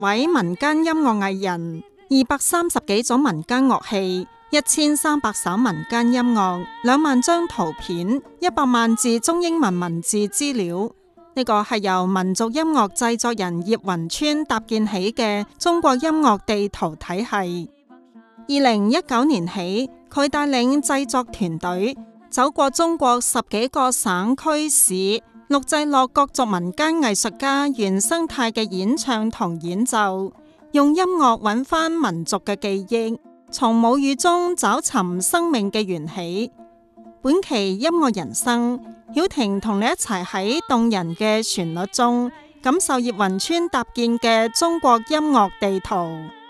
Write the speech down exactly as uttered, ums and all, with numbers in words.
位民間音樂藝人，二百三十幾種民間樂器，一千三百首民間音樂，兩萬張圖片，一百萬字中英文文字資料。呢個係由民族音樂製作人葉雲川搭建起嘅中國音樂地圖體系。二零一九年起，佢帶領製作團隊走過中國十幾個省區市，錄製落各族民間藝術家原生態嘅演唱同演奏，用音樂揾返民族嘅記憶，從母語中找尋生命嘅緣起。本期音樂人生，曉婷同你一齊喺動人嘅旋律中，感受葉雲川搭建嘅中國音樂地圖。